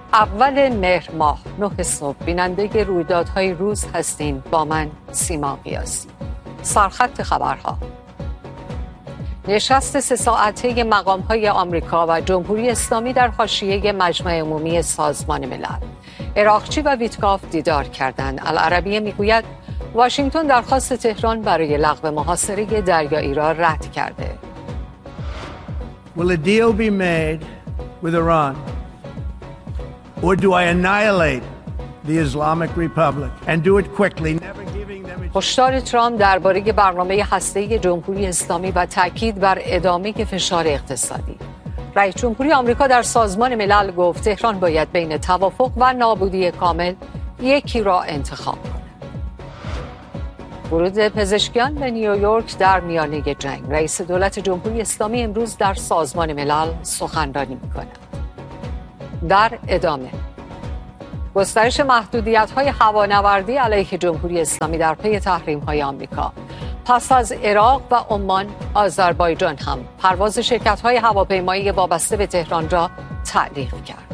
اول مهر ماه 9 صبح بیننده رویدادهای روز هستین با من سیما قیاسی. سرخط خبرها. نشست 3 ساعته مقام‌های آمریکا و جمهوری اسلامی در حاشیه مجمع عمومی سازمان ملل. عراقچی و ویتکاف دیدار کردند. العربیه میگوید واشنگتن درخواست تهران برای لغو محاصره دریایی را رد کرده. Will a deal be made with Iran? Or do I annihilate the Islamic Republic and do it quickly, never giving them a... هشدار ترامپ درباره برنامه هسته‌ای جمهوری اسلامی و تاکید بر ادامه فشار اقتصادی. رئیس جمهوری آمریکا در سازمان ملل گفت تهران باید بین توافق و نابودی کامل یکی را انتخاب کند. ورود پزشکیان به نیویورک در میانه جنگ. رئیس دولت جمهوری اسلامی امروز در سازمان ملل سخنرانی می‌کند. در ادامه گسترش محدودیت‌های هوانوردی علیه جمهوری اسلامی در پی تحریم‌های آمریکا. پس از عراق و عمان، آذربایجان هم پرواز شرکت‌های هواپیمایی وابسته به تهران را تعلیق کرد.